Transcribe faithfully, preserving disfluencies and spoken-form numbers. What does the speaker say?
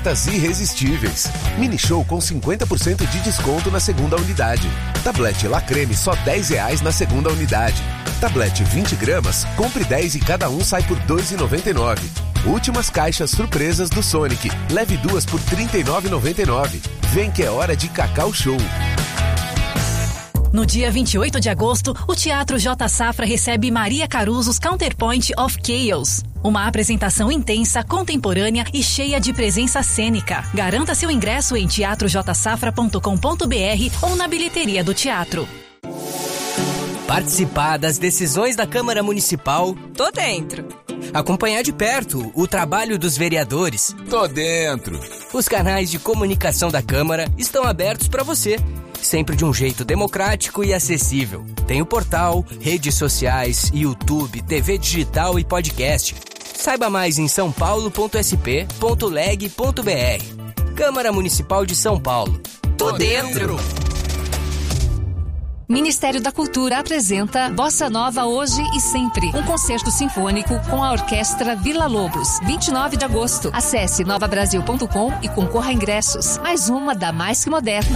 ofertas irresistíveis. Mini Show com cinquenta por cento de desconto na segunda unidade. Tablete La Creme só dez reais na segunda unidade. Tablete vinte gramas, compre dez e cada um sai por dois reais e noventa e nove centavos. Últimas caixas surpresas do Sonic. Leve duas por trinta e nove reais e noventa e nove centavos. Vem que é hora de Cacau Show. No dia vinte e oito de agosto, o Teatro J Safra recebe Maria Caruso's Counterpoint of Chaos. Uma apresentação intensa, contemporânea e cheia de presença cênica. Garanta seu ingresso em teatro j safra ponto com ponto b r ou na bilheteria do teatro. Participar das decisões da Câmara Municipal? Tô dentro. Acompanhar de perto o trabalho dos vereadores? Tô dentro. Os canais de comunicação da Câmara estão abertos para você. Sempre de um jeito democrático e acessível. Tem o portal, redes sociais, YouTube, T V digital e podcast. Saiba mais em são paulo ponto s p ponto leg ponto b r. Câmara Municipal de São Paulo. Tô dentro! Ministério da Cultura apresenta Bossa Nova Hoje e Sempre, um concerto sinfônico com a Orquestra Vila Lobos, vinte e nove de agosto. Acesse nova brasil ponto com e concorra a ingressos. Mais uma da mais que moderna